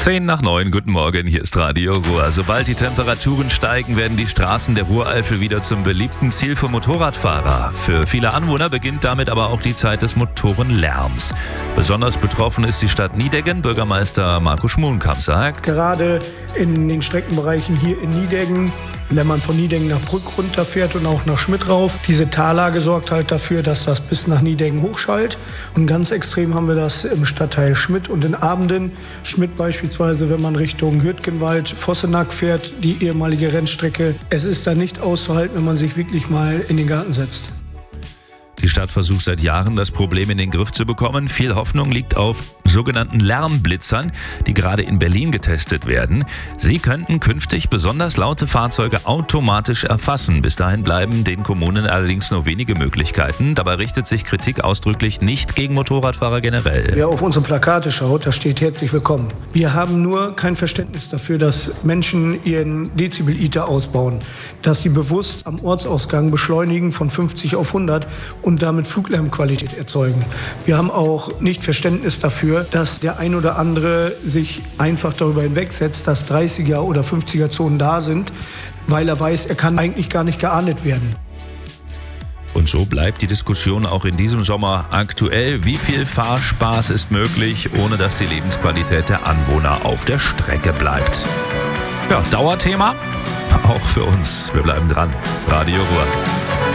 10:10, guten Morgen, hier ist Radio Ruhr. Sobald die Temperaturen steigen, werden die Straßen der Ruhreifel wieder zum beliebten Ziel für Motorradfahrer. Für viele Anwohner beginnt damit aber auch die Zeit des Motorenlärms. Besonders betroffen ist die Stadt Nideggen. Bürgermeister Marco Schmulenkamp sagt: Gerade in den Streckenbereichen hier in Nideggen, wenn man von Nideggen nach Brück runterfährt und auch nach Schmidt rauf, diese Tallage sorgt halt dafür, dass das bis nach Nideggen hochschallt. Und ganz extrem haben wir das im Stadtteil Schmidt und in Abenden. Schmidt beispielsweise, wenn man Richtung Hürtgenwald, Vossenack fährt, die ehemalige Rennstrecke. Es ist da nicht auszuhalten, wenn man sich wirklich mal in den Garten setzt. Die Stadt versucht seit Jahren, das Problem in den Griff zu bekommen. Viel Hoffnung liegt auf sogenannten Lärmblitzern, die gerade in Berlin getestet werden. Sie könnten künftig besonders laute Fahrzeuge automatisch erfassen. Bis dahin bleiben den Kommunen allerdings nur wenige Möglichkeiten. Dabei richtet sich Kritik ausdrücklich nicht gegen Motorradfahrer generell. Wer auf unsere Plakate schaut, da steht herzlich willkommen. Wir haben nur kein Verständnis dafür, dass Menschen ihren Dezibel-Iter ausbauen, dass sie bewusst am Ortsausgang beschleunigen von 50 auf 100 und damit Fluglärmqualität erzeugen. Wir haben auch nicht Verständnis dafür, dass der ein oder andere sich einfach darüber hinwegsetzt, dass 30er oder 50er Zonen da sind, weil er weiß, er kann eigentlich gar nicht geahndet werden. Und so bleibt die Diskussion auch in diesem Sommer aktuell. Wie viel Fahrspaß ist möglich, ohne dass die Lebensqualität der Anwohner auf der Strecke bleibt? Ja, Dauerthema, auch für uns. Wir bleiben dran. Radio Ruhr.